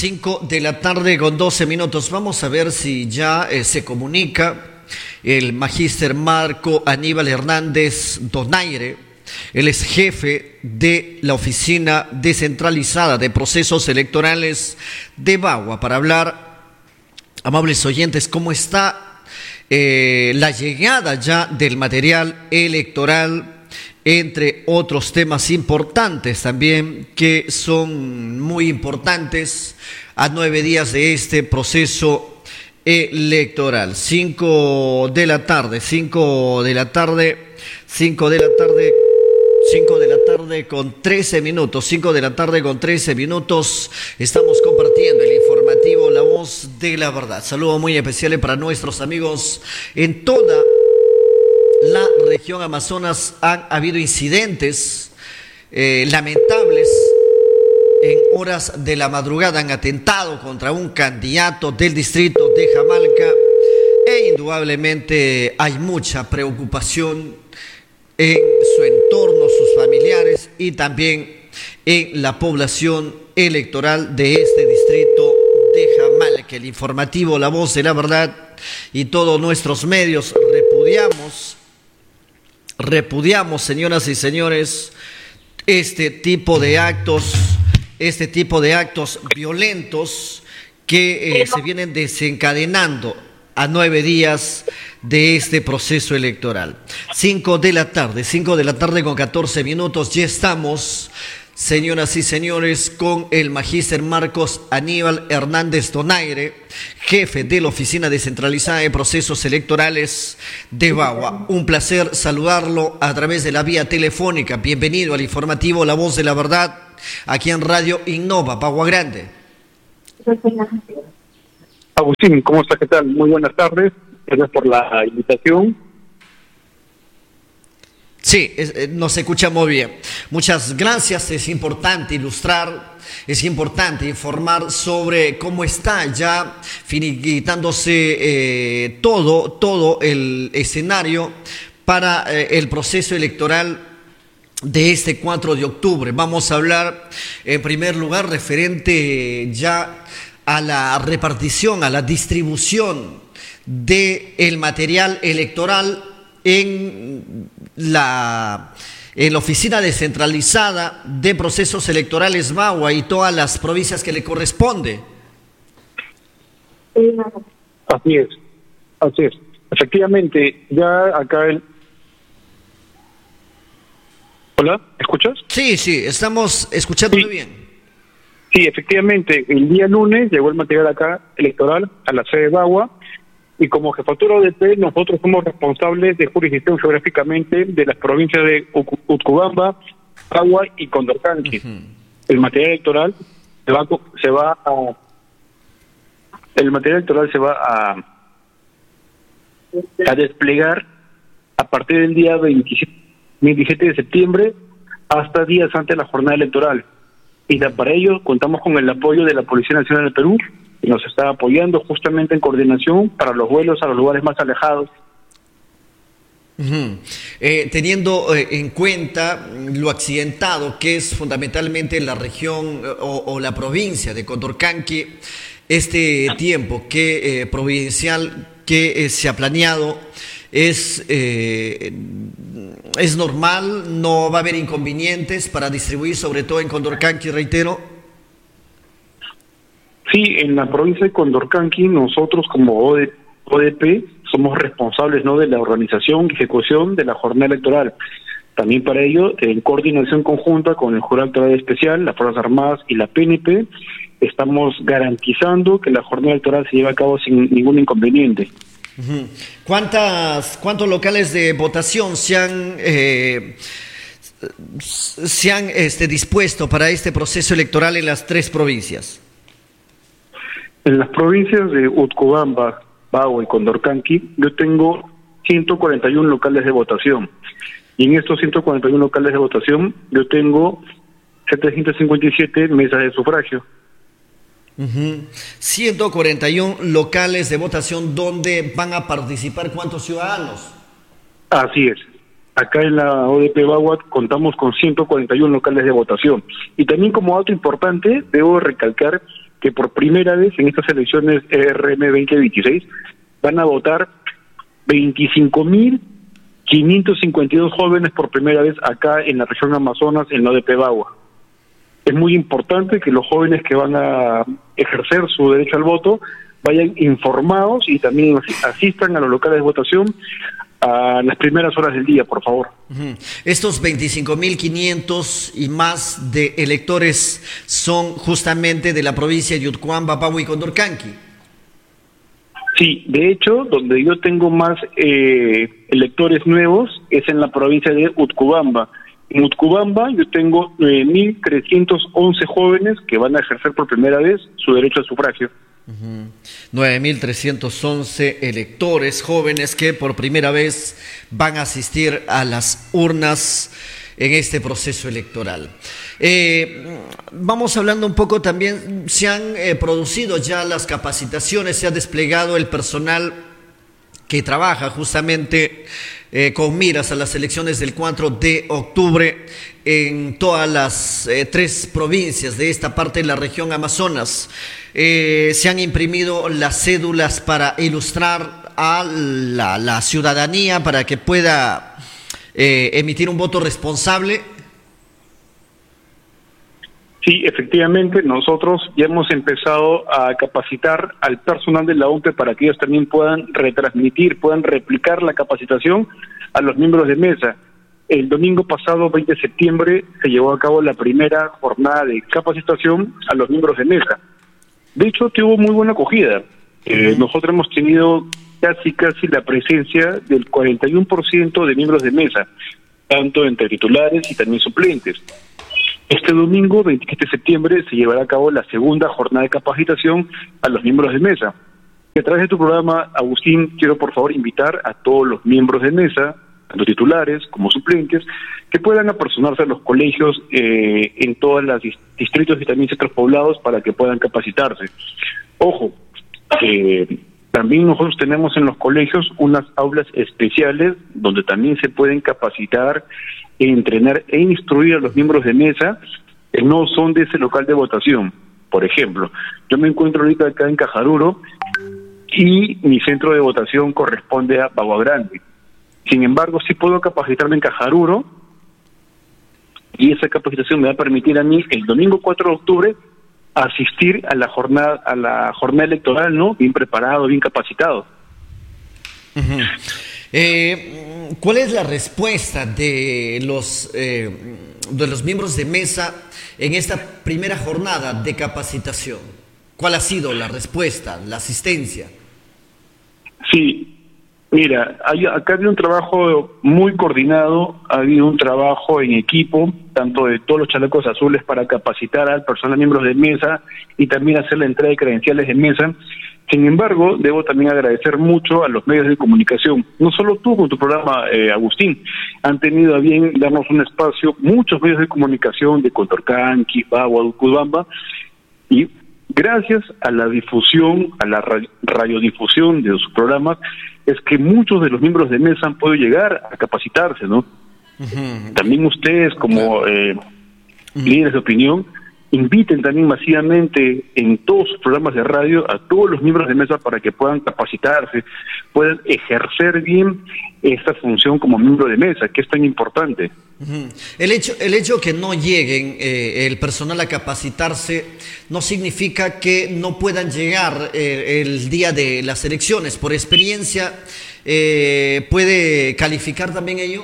5 de la tarde con 12 minutos. Vamos a ver si ya se comunica el magíster Marco Aníbal Hernández Donaire. Él es jefe de la Oficina Descentralizada de Procesos Electorales de Bagua, para hablar, amables oyentes, cómo está la llegada ya del material electoral, entre otros temas importantes también, que son muy importantes a 9 días de este proceso electoral. 5 de la tarde con 13 minutos, 5 de la tarde con 13 minutos, estamos compartiendo el informativo La Voz de la Verdad. Saludos muy especiales para nuestros amigos en toda la región Amazonas. Han habido incidentes lamentables en horas de la madrugada, han atentado contra un candidato del distrito de Jamalca e indudablemente hay mucha preocupación en su entorno, sus familiares y también en la población electoral de este distrito de Jamalca. El informativo La Voz de la Verdad y todos nuestros medios repudiamos, señoras y señores, este tipo de actos violentos que se vienen desencadenando a 9 días de este proceso electoral. 5 de la tarde con 14 minutos, ya estamos, señoras y señores, con el magíster Marcos Aníbal Hernández Donaire, jefe de la Oficina Descentralizada de Procesos Electorales de Bagua. Un placer saludarlo a través de la vía telefónica. Bienvenido al informativo La Voz de la Verdad, aquí en Radio Innova, Bagua Grande. Agustín, ¿cómo estás? ¿Qué tal? Muy buenas tardes. Gracias por la invitación. Sí, nos escuchamos bien. Muchas gracias. Es importante ilustrar, es importante informar sobre cómo está ya finiquitándose todo el escenario para el proceso electoral de este 4 de octubre. Vamos a hablar en primer lugar referente ya a la repartición, a la distribución del material electoral en la Oficina Descentralizada de Procesos Electorales Bagua y todas las provincias que le corresponde. Así es. Efectivamente, ya acá ¿Hola? ¿Escuchas? Sí, estamos escuchando muy bien. Sí, efectivamente, el día lunes llegó el material acá electoral a la sede de Bagua y como jefatura ODP nosotros somos responsables de jurisdicción geográficamente de las provincias de Utcubamba, Bagua y Condorcanqui. El material electoral se va a desplegar a partir del día 27 de septiembre hasta días antes de la jornada electoral. Y para ello contamos con el apoyo de la Policía Nacional del Perú, que nos está apoyando justamente en coordinación para los vuelos a los lugares más alejados. Teniendo en cuenta lo accidentado que es fundamentalmente la región o la provincia de Condorcanqui, este tiempo que provincial que se ha planeado es normal, no va a haber inconvenientes para distribuir, sobre todo en Condorcanqui, reitero. Sí, en la provincia de Condorcanqui nosotros como ODP somos responsables, ¿no?, de la organización y ejecución de la jornada electoral. También para ello, en coordinación conjunta con el Jurado Electoral Especial, las Fuerzas Armadas y la PNP, estamos garantizando que la jornada electoral se lleve a cabo sin ningún inconveniente. ¿Cuántos locales de votación se han dispuesto para este proceso electoral en las 3 provincias? En las provincias de Utcubamba, Bagua y Condorcanqui, yo tengo 141 locales de votación. Y en estos 141 locales de votación, yo tengo 757 mesas de sufragio. 141 locales de votación donde van a participar ¿cuántos ciudadanos? Así es. Acá en la ODP Bagua contamos con 141 locales de votación. Y también como dato importante, debo recalcar que por primera vez en estas elecciones ERM 2026 van a votar 25.552 jóvenes por primera vez acá en la región Amazonas, en la ODP Bagua. Es muy importante que los jóvenes que van a ejercer su derecho al voto vayan informados y también asistan a los locales de votación a las primeras horas del día, por favor. Estos 25.500 y más de electores son justamente de la provincia de Utcubamba, Bagua y Condorcanqui. Sí, de hecho, donde yo tengo más electores nuevos es en la provincia de Utcubamba. En Utcubamba yo tengo 9.311 jóvenes que van a ejercer por primera vez su derecho al sufragio. 9.311 electores jóvenes que por primera vez van a asistir a las urnas en este proceso electoral. Vamos hablando un poco también, se han producido ya las capacitaciones, se ha desplegado el personal que trabaja justamente con miras a las elecciones del 4 de octubre en todas las 3 provincias de esta parte de la región Amazonas. Se han imprimido las cédulas para ilustrar a la ciudadanía para que pueda emitir un voto responsable. Sí, efectivamente, nosotros ya hemos empezado a capacitar al personal de la OMPE para que ellos también puedan retransmitir, puedan replicar la capacitación a los miembros de mesa. El domingo pasado, 20 de septiembre, se llevó a cabo la primera jornada de capacitación a los miembros de mesa. De hecho, tuvo muy buena acogida. Nosotros hemos tenido casi la presencia del 41% de miembros de mesa, tanto entre titulares y también suplentes. Este domingo, 27 de septiembre, se llevará a cabo la segunda jornada de capacitación a los miembros de mesa. Y a través de tu programa, Agustín, quiero por favor invitar a todos los miembros de mesa, tanto titulares como suplentes, que puedan apersonarse a los colegios en todos los distritos y también centros poblados para que puedan capacitarse. Ojo, también nosotros tenemos en los colegios unas aulas especiales donde también se pueden capacitar, entrenar e instruir a los miembros de mesa que no son de ese local de votación. Por ejemplo, yo me encuentro ahorita acá en Cajaruro y mi centro de votación corresponde a Bagua Grande. Sin embargo, sí puedo capacitarme en Cajaruro y esa capacitación me va a permitir a mí el domingo 4 de octubre asistir a la jornada electoral, ¿no? Bien preparado, bien capacitado. ¿Cuál es la respuesta de los miembros de mesa en esta primera jornada de capacitación? ¿Cuál ha sido la respuesta, la asistencia? Sí, mira, acá ha habido un trabajo muy coordinado, ha habido un trabajo en equipo, tanto de todos los chalecos azules para capacitar al personal miembros de mesa y también hacer la entrega de credenciales de mesa. Sin embargo, debo también agradecer mucho a los medios de comunicación. No solo tú con tu programa, Agustín, han tenido a bien darnos un espacio, muchos medios de comunicación de Condorcanqui, Bagua, Utcubamba, y gracias a la difusión, a la radiodifusión de sus programas, es que muchos de los miembros de mesa han podido llegar a capacitarse, ¿no? También ustedes, como líderes de opinión, inviten también masivamente en todos sus programas de radio a todos los miembros de mesa para que puedan capacitarse, puedan ejercer bien esta función como miembro de mesa, que es tan importante. El hecho que no lleguen el personal a capacitarse no significa que no puedan llegar el día de las elecciones. Por experiencia, ¿puede calificar también ello?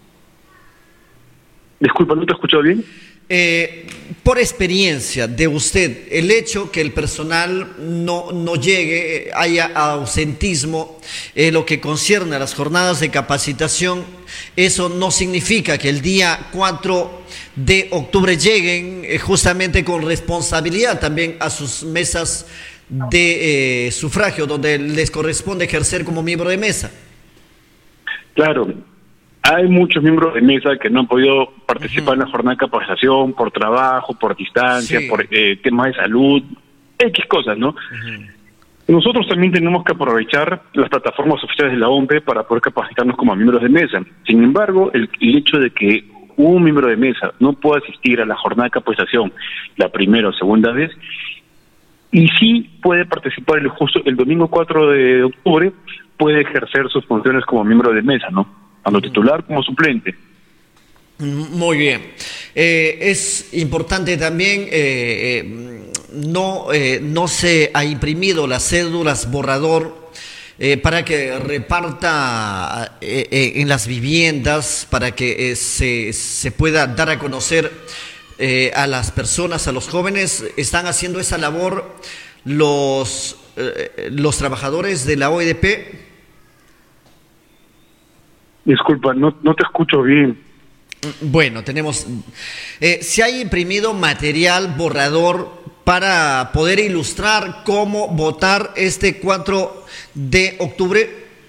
Disculpa, ¿no te he escuchado bien? Por experiencia de usted, el hecho que el personal no llegue, haya ausentismo, lo que concierne a las jornadas de capacitación, eso no significa que el día 4 de octubre lleguen justamente con responsabilidad también a sus mesas de sufragio, donde les corresponde ejercer como miembro de mesa. Claro. Hay muchos miembros de mesa que no han podido participar en la jornada de capacitación por trabajo, por distancia, por temas de salud, X cosas, ¿no? Nosotros también tenemos que aprovechar las plataformas oficiales de la OMPE para poder capacitarnos como miembros de mesa. Sin embargo, el hecho de que un miembro de mesa no pueda asistir a la jornada de capacitación la primera o segunda vez, y sí puede participar justo el domingo 4 de octubre, puede ejercer sus funciones como miembro de mesa, ¿no? Tanto titular como suplente. Muy bien. Es importante también, no se ha imprimido las cédulas borrador para que reparta en las viviendas, para que se pueda dar a conocer a las personas, a los jóvenes. Están haciendo esa labor los trabajadores de la OEDP. Disculpa, no te escucho bien. Bueno, se ha imprimido material borrador para poder ilustrar cómo votar este 4 de octubre.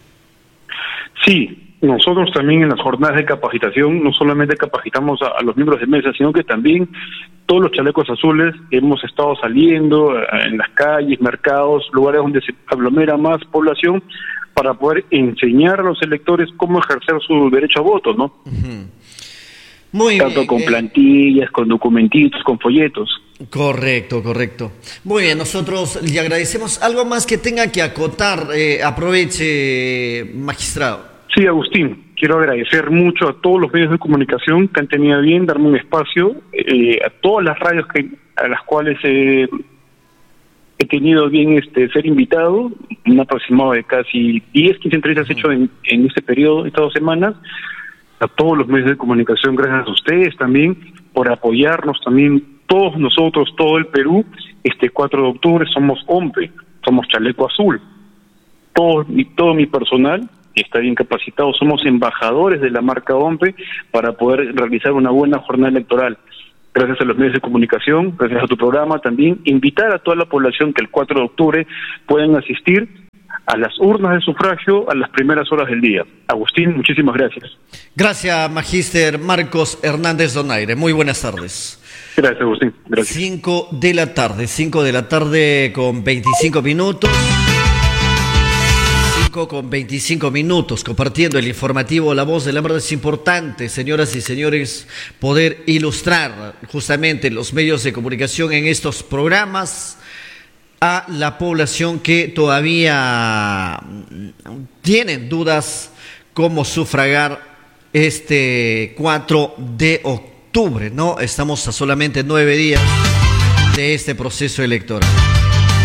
Sí, nosotros también en las jornadas de capacitación no solamente capacitamos a los miembros de mesa, sino que también todos los chalecos azules hemos estado saliendo en las calles, mercados, lugares donde se aglomera más población, para poder enseñar a los electores cómo ejercer su derecho a voto, ¿no? Uh-huh. Muy Tanto bien, con plantillas, con documentitos, con folletos. Correcto. Muy bien, nosotros le agradecemos. ¿Algo más que tenga que acotar? Aproveche, magistrado. Sí, Agustín, quiero agradecer mucho a todos los medios de comunicación que han tenido bien darme un espacio, a todas las radios a las cuales he tenido bien ser invitado, un aproximado de casi 10, 15 entrevistas hecho en este periodo, estas 2 semanas. A todos los medios de comunicación, gracias a ustedes también por apoyarnos también, todos nosotros, todo el Perú. Este 4 de octubre somos OMPE, somos Chaleco Azul. Todo mi personal está bien capacitado, somos embajadores de la marca OMPE para poder realizar una buena jornada electoral. Gracias a los medios de comunicación, gracias a tu programa también, invitar a toda la población que el 4 de octubre puedan asistir a las urnas de sufragio a las primeras horas del día. Agustín, muchísimas gracias. Gracias, magíster Marcos Hernández Donaire. Muy buenas tardes. Gracias, Agustín. Gracias. 5 de la tarde con 25 minutos. 5 con 25 minutos, compartiendo el informativo La Voz de la Verdad. Es importante, señoras y señores, poder ilustrar justamente los medios de comunicación en estos programas a la población que todavía tienen dudas cómo sufragar este 4 de octubre, ¿no? Estamos a solamente 9 días de este proceso electoral.